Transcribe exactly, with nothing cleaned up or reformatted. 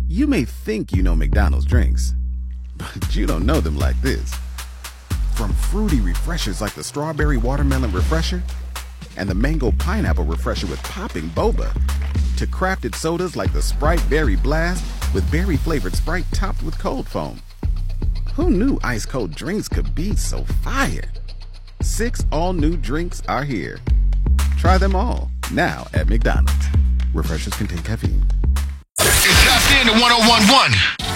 You may think you know McDonald's drinks, but you don't know them like this. From fruity refreshers like the Strawberry Watermelon Refresher and the Mango Pineapple Refresher with popping boba, to crafted sodas like the Sprite Berry Blast with berry-flavored Sprite topped with cold foam. Who knew ice-cold drinks could be so fire? Six all-new drinks are here. Try them all, now at McDonald's. Refreshers contain caffeine. It's tapped in to one oh one one.